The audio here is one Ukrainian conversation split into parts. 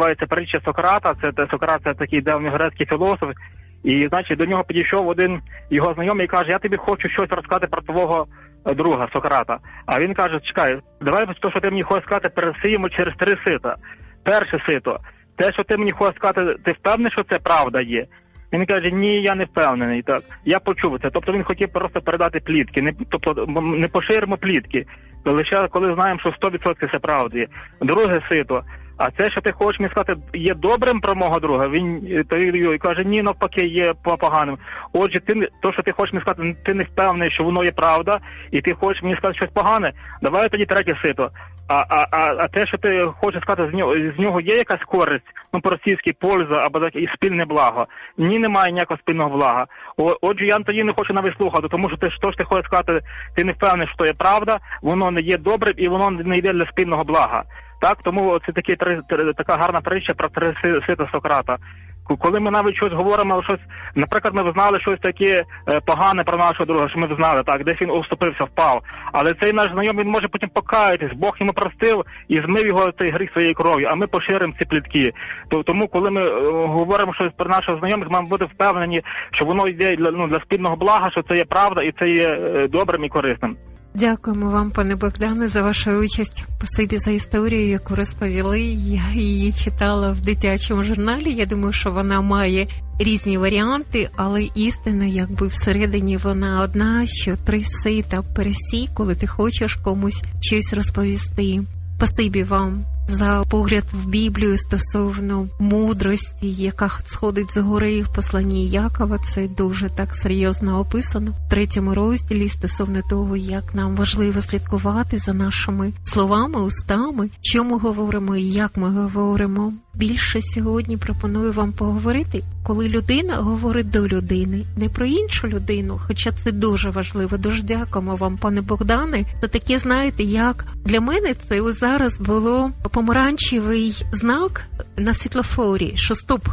називається притча Сократа. Сократ – це такий давньогрецький філософ. І, значить, до нього підійшов один його знайомий і каже: я тобі хочу щось розказати про твого друга Сократа. А він каже: чекай, давай то, що ти мені хочеш сказати, пересіємо через 3 сита. Перше сито. Те, що ти мені хочеш сказати, ти впевнений, що це правда є? Він каже: ні, я не впевнений. Так, я почув це. Тобто він хотів просто передати плітки. Тобто не поширимо плітки. Лише коли знаємо, що 100% це правда є. Друге сито. А це, що ти хочеш мені сказати, є добрим про мого друга? Він каже: ні, навпаки, є поганим. Отже, то, що ти хочеш мені сказати, ти не впевнений, що воно є правда, і ти хочеш мені сказати щось погане, давай тоді третє сито. А те, що ти хочеш сказати, з нього є якась користь, по-російськи польза або і спільне благо? Ні, немає ніякого спільного блага. Отже, я тоді не хочу навіть слухати, тому що ти хочеш сказати, ти не впевнений, що є правда, воно не є добрим і воно не йде для спільного блага. Так, тому це така гарна притча про 3 сита Сократа. Коли ми навіть щось говоримо, наприклад, ми знали щось таке погане про нашого друга, що ми знали, так, десь він уступився, впав. Але цей наш знайомий, він може потім покаятись, Бог йому простив і змив його цей гріх своєю кров'ю, а ми поширимо ці плітки. Тому, коли ми говоримо щось про наших знайомих, маємо бути впевнені, що воно йде для спільного блага, що це є правда і це є добрим і корисним. Дякуємо вам, пане Богдане, за вашу участь. Спасибі за історію, яку розповіли. Я її читала в дитячому журналі. Я думаю, що вона має різні варіанти, але істина, якби всередині вона одна, що 3 сита пересій, коли ти хочеш комусь щось розповісти. Спасибі вам за погляд в Біблію стосовно мудрості, яка сходить з гори в посланні Якова. Це дуже так серйозно описано в 3-му розділі стосовно того, як нам важливо слідкувати за нашими словами, устами, що ми говоримо і як ми говоримо. Більше сьогодні пропоную вам поговорити, коли людина говорить до людини, не про іншу людину, хоча це дуже важливо. Дуже дякуємо вам, пане Богдане. Це таке, знаєте, як для мене це зараз було помаранчевий знак на світлофорі, що стоп,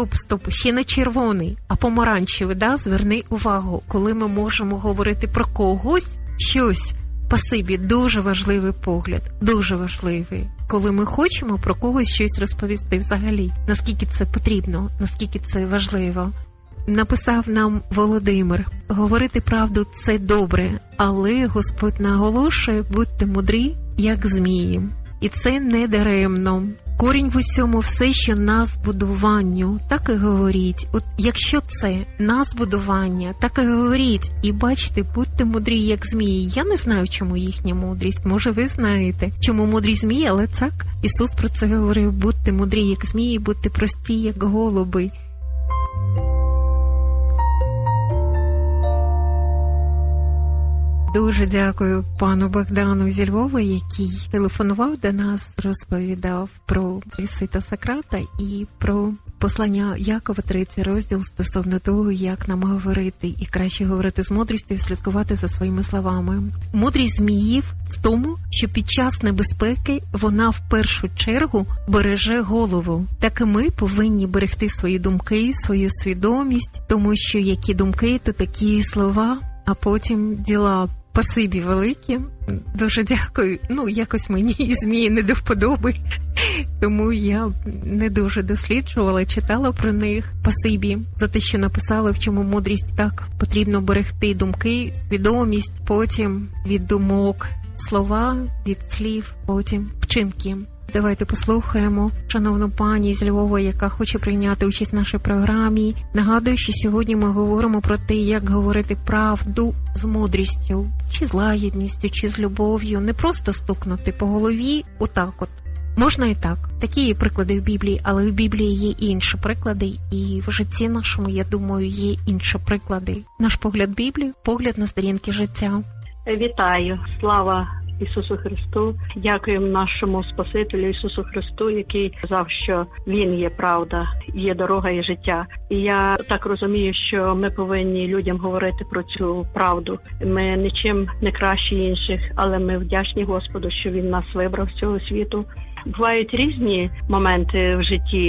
ще не червоний, а помаранчевий, зверни увагу, коли ми можемо говорити про когось, щось. Спасибі, дуже важливий погляд, дуже важливий. Коли ми хочемо про когось щось розповісти взагалі, наскільки це потрібно, наскільки це важливо. Написав нам Володимир: говорити правду – це добре, але Господь наголошує: будьте мудрі, як змії. І це не даремно. Корінь в усьому все, що на збудуванню, так і говоріть. От якщо це на збудування, так і говоріть. І бачите, будьте мудрі, як змії. Я не знаю, чому їхня мудрість. Може, ви знаєте, чому мудрі змії, але так, Ісус про це говорив: будьте мудрі, як змії, будьте прості, як голуби. Дуже дякую пану Богдану зі Львова, який телефонував до нас, розповідав про 3 сита Сократа і про послання Якова, 3-й розділ, стосовно того, як нам говорити, і краще говорити з мудрістю і слідкувати за своїми словами. Мудрість зміїв в тому, що під час небезпеки вона в першу чергу береже голову. Так і ми повинні берегти свої думки, свою свідомість, тому що які думки, то такі слова, а потім діла. Спасибі велике. Дуже дякую. Якось мені змії не до вподоби, тому я не дуже досліджувала, читала про них. Спасибі за те, що написали, в чому мудрість. Так, потрібно берегти думки, свідомість, потім від думок слова, від слів, потім вчинки. Давайте послухаємо шановну пані з Львова, яка хоче прийняти участь в нашій програмі. Нагадую, що сьогодні ми говоримо про те, як говорити правду з мудрістю, чи з лагідністю, чи з любов'ю. Не просто стукнути по голові отак от. Можна і так. Такі є приклади в Біблії, але в Біблії є інші приклади, і в житті нашому, я думаю, є інші приклади. Наш погляд Біблії – погляд на сторінки життя. Вітаю! Слава Ісусу Христу. Дякуємо нашому Спасителю Ісусу Христу, який сказав, що Він є правда, є дорога і життя. І я так розумію, що ми повинні людям говорити про цю правду. Ми нічим не кращі інших, але ми вдячні Господу, що Він нас вибрав з цього світу. Бувають різні моменти в житті,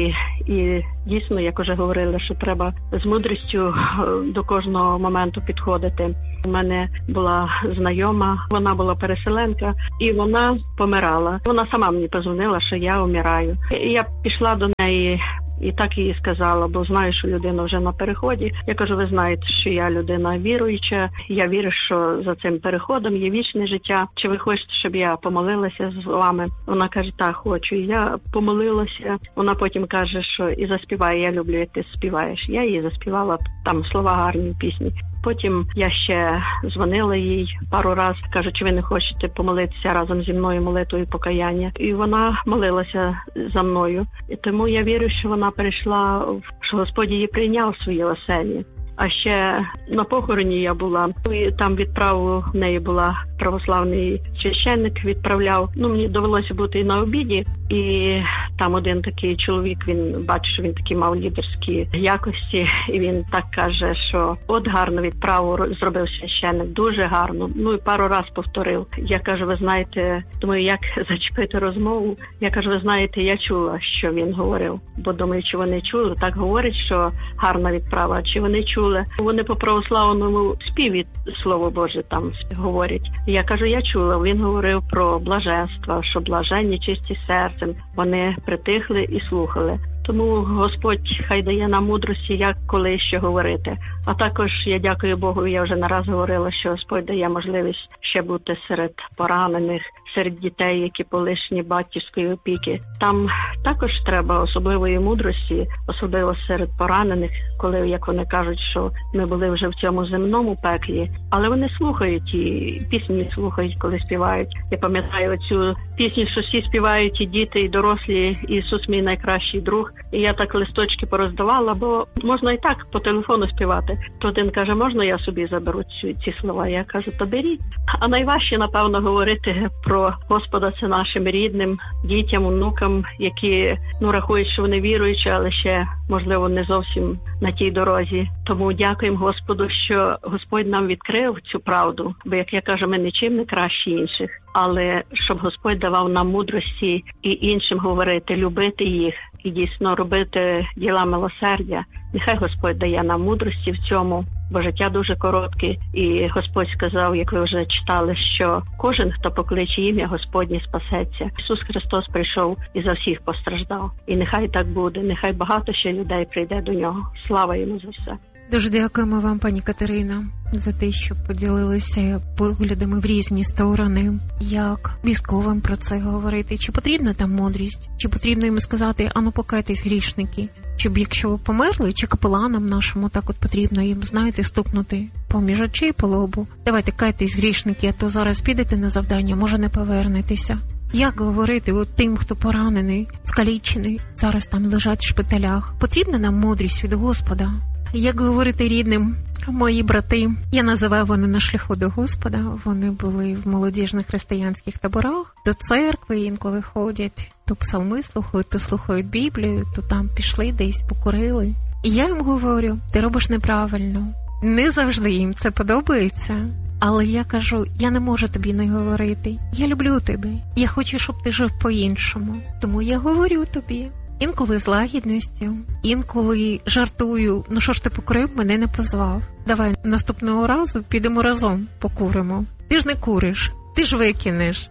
І дійсно, як уже говорили, що треба з мудрістю до кожного моменту підходити. У мене була знайома, вона була переселенка, і вона помирала. Вона сама мені позвонила, що я умираю. І я пішла до неї і так їй сказала, бо знаю, що людина вже на переході. Я кажу, ви знаєте, що я людина віруюча, я вірю, що за цим переходом є вічне життя. Чи ви хочете, щоб я помолилася з вами? Вона каже, так, хочу. І я помолилася. Вона потім каже, що і заспіває, я люблю, як ти співаєш. Я їй заспівала, там слова гарні в пісні. Потім я ще дзвонила їй пару разів, кажу, чи ви не хочете помолитися разом зі мною молитвою покаяння. І вона молилася за мною. І тому я вірю, що вона перейшла, що Господь її прийняв в своїй оселі. А ще на похороні я була, і там відправу в неї була православний священник, відправляв. Мені довелося бути і на обіді, і там один такий чоловік, він бачив, що він такі мав лідерські якості, і він так каже, що от гарно відправу зробив священник, дуже гарно. І пару раз повторив. Я кажу, ви знаєте, думаю, як зачепити розмову. Я кажу, ви знаєте, я чула, що він говорив, бо думаю, чи вони чули. Так говорять, що гарна відправа, чи вони чули. Вони по православному співі Слово Боже там говорять. Я кажу, я чула, він говорив про блаженство, що блаженні чисті серцем. Вони притихли і слухали. Тому Господь хай дає нам мудрості, як коли що говорити. А також я дякую Богу, я вже не раз говорила, що Господь дає можливість ще бути серед поранених, серед дітей, які полишені батьківської опіки. Там також треба особливої мудрості, особливо серед поранених, коли, як вони кажуть, що ми були вже в цьому земному пеклі. Але вони слухають і пісні слухають, коли співають. Я пам'ятаю цю пісню, що всі співають, і діти, і дорослі, Ісус мій найкращий друг. І я так листочки пороздавала, бо можна і так по телефону співати. То один каже, можна я собі заберу ці слова? Я кажу, то беріть. А найважче, напевно, говорити про Господа це нашим рідним, дітям, онукам, які рахують, що вони віруючі, але ще, можливо, не зовсім на тій дорозі. Тому дякуємо Господу, що Господь нам відкрив цю правду. Бо, як я кажу, ми нічим не кращі інших. Але щоб Господь давав нам мудрості і іншим говорити, любити їх і дійсно робити діла милосердя. Нехай Господь дає нам мудрості в цьому, бо життя дуже коротке. І Господь сказав, як ви вже читали, що кожен, хто покличе ім'я Господнє, спасеться. Ісус Христос прийшов і за всіх постраждав. І нехай так буде, нехай багато ще людей прийде до Нього. Слава Йому за все. Дуже дякуємо вам, пані Катерина, за те, що поділилися поглядами в різні сторони. Як військовим про це говорити? Чи потрібна там мудрість? Чи потрібно їм сказати, покайтесь, грішники? Щоб якщо ви померли, чи капеланам нашому так от потрібно їм, знаєте, стукнути поміж очей по лобу? Давайте, кайтесь, грішники, а то зараз підете на завдання, може не повернетеся. Як говорити тим, хто поранений, скалічений, зараз там лежать в шпиталях? Потрібна нам мудрість від Господа? Як говорити рідним, мої брати, я називаю, вони на шляху до Господа, вони були в молодіжних християнських таборах, до церкви інколи ходять, то псалми слухають, то слухають Біблію, то там пішли десь, покурили. І я їм говорю, ти робиш неправильно. Не завжди їм це подобається, але я кажу, я не можу тобі не говорити. Я люблю тебе, я хочу, щоб ти жив по-іншому, тому я говорю тобі. Інколи з лагідністю, інколи жартую, що ж ти покурив, мене не позвав. Давай наступного разу підемо разом покуримо. Ти ж не куриш, ти ж викинеш.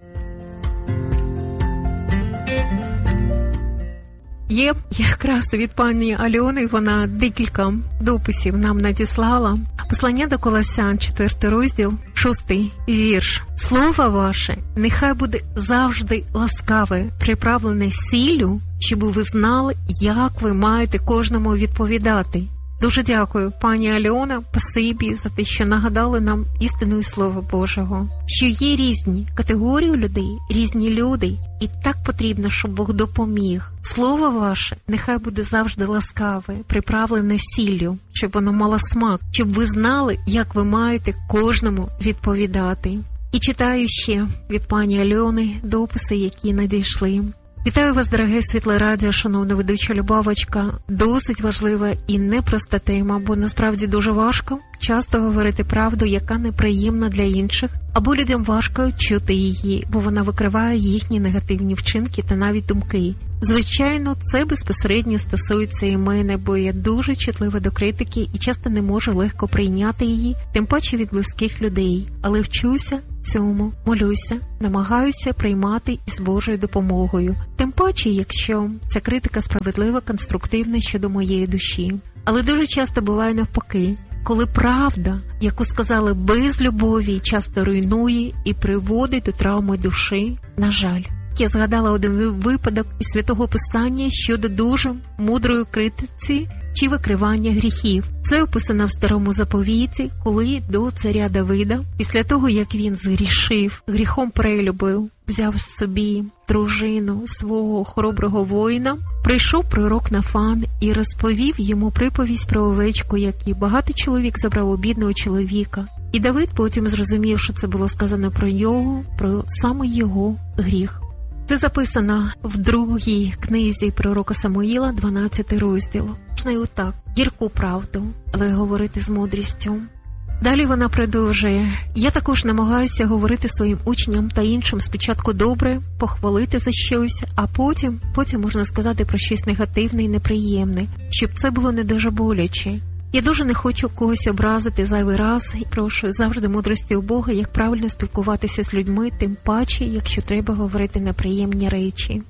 Є якраз від пані Альони, вона декілька дописів нам надіслала. Послання до Колосян, 4 розділ, 6 вірш. Слово ваше нехай буде завжди ласкаве, приправлене сіллю, щоб ви знали, як ви маєте кожному відповідати. Дуже дякую, пані Альона, спасибі за те, що нагадали нам істину і Слова Божого. Що є різні категорії людей, різні люди, і так потрібно, щоб Бог допоміг. Слово ваше нехай буде завжди ласкаве, приправлене сіллю, щоб воно мало смак, щоб ви знали, як ви маєте кожному відповідати. І читаю ще від пані Альони дописи, які надійшли. Вітаю вас, дороге Світле Радіо, шановна ведуча Любавочка. Досить важлива і непроста тема, бо насправді дуже важко часто говорити правду, яка неприємна для інших, або людям важко чути її, бо вона викриває їхні негативні вчинки та навіть думки. Звичайно, це безпосередньо стосується і мене, бо я дуже чутлива до критики і часто не можу легко прийняти її, тим паче від близьких людей. Але вчуся цьому, молюся, намагаюся приймати із Божою допомогою. Тим паче, якщо ця критика справедлива, конструктивна щодо моєї душі. Але дуже часто буває навпаки, коли правда, яку сказали без любові, часто руйнує і приводить до травми душі, на жаль. Я згадала один випадок із Святого Писання щодо дуже мудрої критиці чи викривання гріхів. Це описано в Старому Заповіті, коли до царя Давида, після того, як він згрішив, гріхом перелюбив, взяв собі дружину свого хороброго воїна, прийшов пророк Нафан і розповів йому приповість про овечку, який багатий чоловік забрав у бідного чоловіка. І Давид потім зрозумів, що це було сказано про нього, про саме його гріх. Це записано в 2-й книзі пророка Самуїла, 12 розділ. Можна і отак, гірку правду, але говорити з мудрістю. Далі вона продовжує. Я також намагаюся говорити своїм учням та іншим спочатку добре, похвалити за щось, а потім можна сказати про щось негативне і неприємне, щоб це було не дуже боляче. Я дуже не хочу когось образити зайвий раз і прошу завжди мудрості у Бога, як правильно спілкуватися з людьми, тим паче, якщо треба говорити неприємні речі.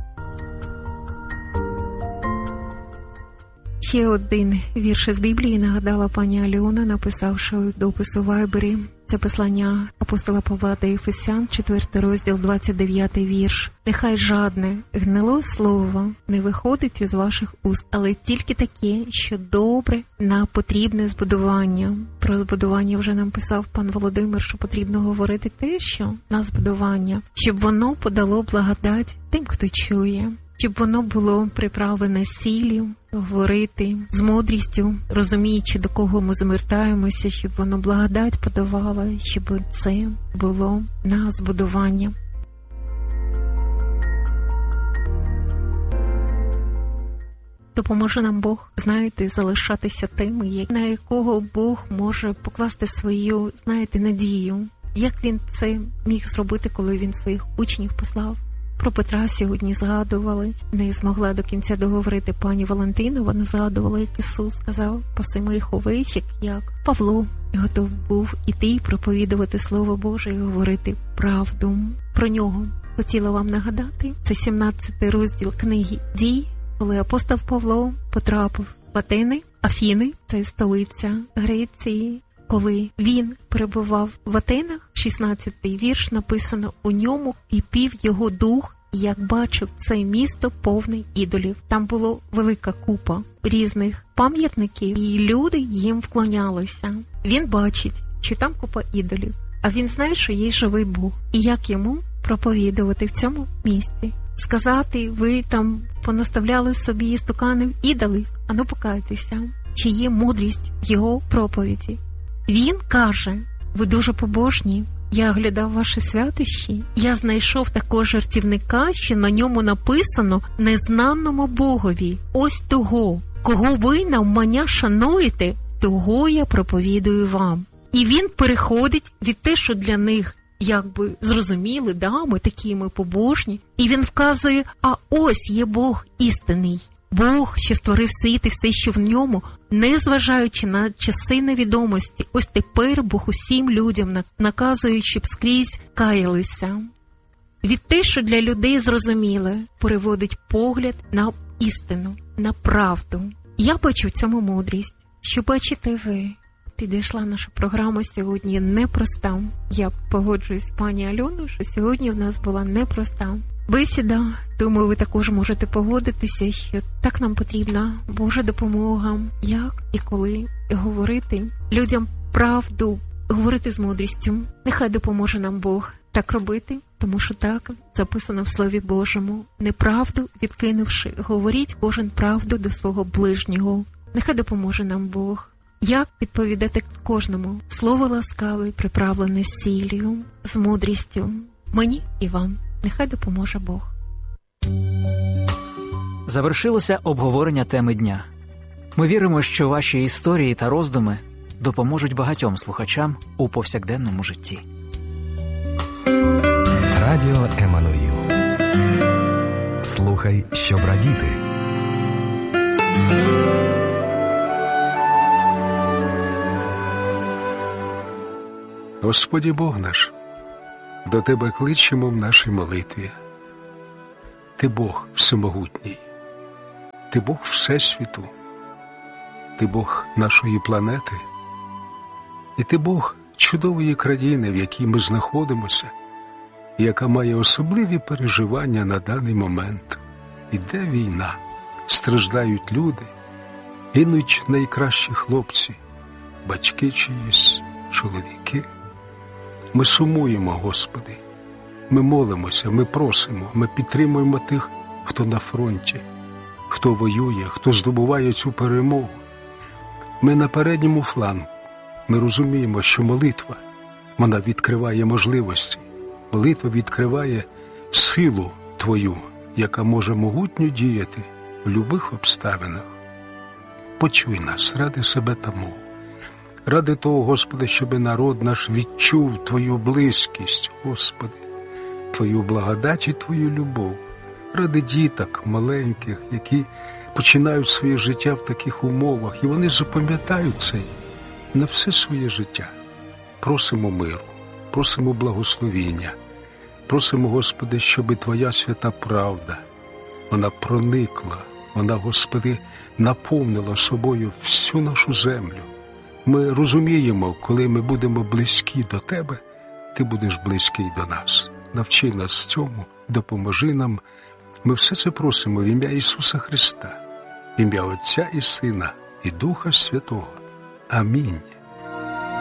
Ще один вірш з Біблії нагадала пані Альона, написавши допис у Вайбері. Це послання апостола Павла до Ефесян, 4 розділ, 29 вірш. «Нехай жадне, гниле слово не виходить із ваших уст, але тільки таке, що добре на потрібне збудування». Про збудування вже нам писав пан Володимир, що потрібно говорити те, що на збудування, щоб воно подало благодать тим, хто чує. Щоб воно було приправлене сіллю, говорити з мудрістю, розуміючи, до кого ми звертаємося, щоб воно благодать подавало, щоб це було на збудування. Допоможе нам Бог, знаєте, залишатися тими, на якого Бог може покласти свою, надію. Як Він це міг зробити, коли Він своїх учнів послав? Про Петра сьогодні згадували. Не змогла до кінця договорити пані Валентина. Вона згадувала, як Ісус сказав: «Паси моїх овечок», як Павло готов був іти і проповідувати Слово Боже і говорити правду. Про нього хотіла вам нагадати. Це 17 розділ книги «Дій», коли апостол Павло потрапив в Атени, Афіни, це столиця Греції. Коли він перебував в Атенах, 16-й вірш написано: «У ньому кипів його дух, як бачив це місто повне ідолів». Там було велика купа різних пам'ятників, і люди їм вклонялися. Він бачить, що там купа ідолів, а він знає, що є живий Бог. І як йому проповідувати в цьому місті? Сказати: ви там понаставляли собі істуканів ідолів, ану покайтеся. Чи є мудрість в його проповіді? Він каже: ви дуже побожні, я оглядав ваші святощі, я знайшов такого жертівника, що на ньому написано «Незнаному Богові». Ось того, кого ви навмання шануєте, того я проповідую вам. І він переходить від те, що для них якби зрозуміли, ми такі, ми побожні, і він вказує: а ось є Бог істинний. Бог, що створив світ і все, що в ньому, незважаючи на часи невідомості, ось тепер Бог усім людям наказує, щоб скрізь каялися. Від те, що для людей зрозуміле, переводить погляд на істину, на правду. Я бачу в цьому мудрість. Що бачите ви? Підійшла наша програма сьогодні непроста. Я погоджуюсь з пані Альоною, що сьогодні в нас була непроста бесіда. Думаю, ви також можете погодитися, що так нам потрібна Божа допомога, як і коли говорити людям правду, говорити з мудрістю. Нехай допоможе нам Бог так робити, тому що так записано в Слові Божому. Неправду відкинувши, говоріть кожен правду до свого ближнього. Нехай допоможе нам Бог. Як відповідати кожному? Слово ласкаве, приправлене сіллю, з мудрістю. Мені і вам. Нехай допоможе Бог. Завершилося обговорення теми дня. Ми віримо, що ваші історії та роздуми допоможуть багатьом слухачам у повсякденному житті. Радіо Еммануїл. Слухай Слухай, щоб радіти. Господи Бог наш, до Тебе кличемо в нашій молитві. Ти Бог всемогутній, Ти Бог Всесвіту, Ти Бог нашої планети, і Ти Бог чудової країни, в якій ми знаходимося, яка має особливі переживання на даний момент. Іде війна, страждають люди, гинуть найкращі хлопці, батьки чиїсь, чоловіки. Ми сумуємо, Господи, ми молимося, ми просимо, ми підтримуємо тих, хто на фронті, хто воює, хто здобуває цю перемогу. Ми на передньому флангу. Ми розуміємо, що молитва, вона відкриває можливості. Молитва відкриває силу Твою, яка може могутньо діяти в любих обставинах. Почуй нас ради себе та мого. Ради того, Господи, щоб народ наш відчув Твою близькість, Господи, Твою благодать і Твою любов. Ради діток маленьких, які починають своє життя в таких умовах, і вони запам'ятають це на все своє життя. Просимо миру, просимо благословіння, просимо, Господи, щоб Твоя свята правда, вона проникла, вона, Господи, наповнила собою всю нашу землю. Ми розуміємо, коли ми будемо близькі до Тебе, Ти будеш близький до нас. Навчи нас цьому, допоможи нам. Ми все це просимо в ім'я Ісуса Христа, в ім'я Отця і Сина, і Духа Святого. Амінь.